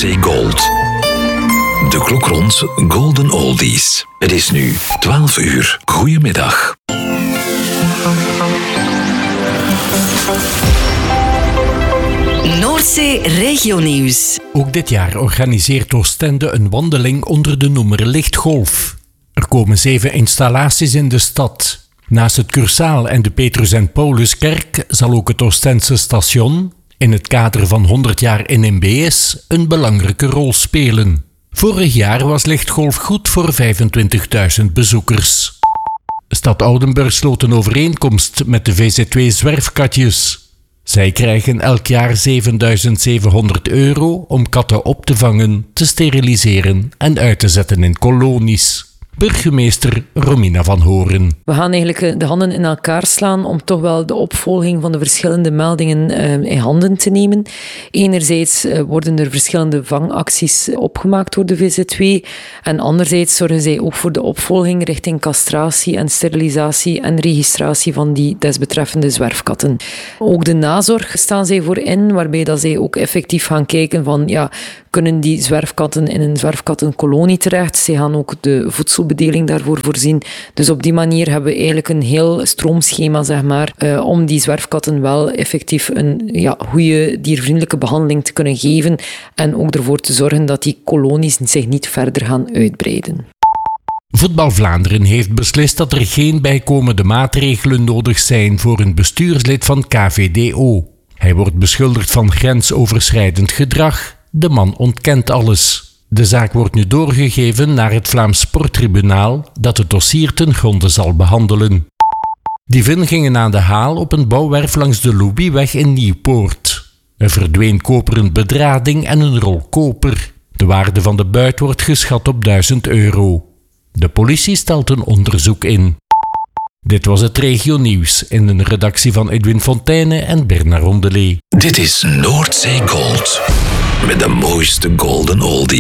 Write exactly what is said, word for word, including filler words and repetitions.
Noordzee Gold. De klok rond Golden Oldies. Het is nu twaalf uur. Goedemiddag. Noordzee Regionieuws. Ook dit jaar organiseert Oostende een wandeling onder de noemer Lichtgolf. Er komen zeven installaties in de stad. Naast het Cursaal en de Petrus en Pauluskerk zal ook het Oostense station, in het kader van honderd jaar N M B S, een belangrijke rol spelen. Vorig jaar was Lichtgolf goed voor vijfentwintigduizend bezoekers. Stad Oudenburg sloot een overeenkomst met de V Z W Zwerfkatjes. Zij krijgen elk jaar zevenduizend zevenhonderd euro om katten op te vangen, te steriliseren en uit te zetten in kolonies. Burgemeester Romina van Horen. We gaan eigenlijk de handen in elkaar slaan om toch wel de opvolging van de verschillende meldingen in handen te nemen. Enerzijds worden er verschillende vangacties opgemaakt door de V Z W en anderzijds zorgen zij ook voor de opvolging richting castratie en sterilisatie en registratie van die desbetreffende zwerfkatten. Ook de nazorg staan zij voor in, waarbij dat zij ook effectief gaan kijken van ja, kunnen die zwerfkatten in een zwerfkattenkolonie terecht. Zij gaan ook de voedselbedeling daarvoor voorzien. Dus op die manier hebben we eigenlijk een heel stroomschema, zeg maar, uh, om die zwerfkatten wel effectief een ja, goede diervriendelijke behandeling te kunnen geven en ook ervoor te zorgen dat die kolonies zich niet verder gaan uitbreiden. Voetbal Vlaanderen heeft beslist dat er geen bijkomende maatregelen nodig zijn voor een bestuurslid van K V D O. Hij wordt beschuldigd van grensoverschrijdend gedrag. De man ontkent alles. De zaak wordt nu doorgegeven naar het Vlaams Sporttribunaal dat het dossier ten gronde zal behandelen. Dieven gingen aan de haal op een bouwwerf langs de Louisweg in Nieuwpoort. Er verdween koperen bedrading en een rol koper. De waarde van de buit wordt geschat op duizend euro. De politie stelt een onderzoek in. Dit was het Regionieuws in een redactie van Edwin Fontaine en Bernard Rondelet. Dit is Noordzee Gold. Met de mooiste Golden Oldies.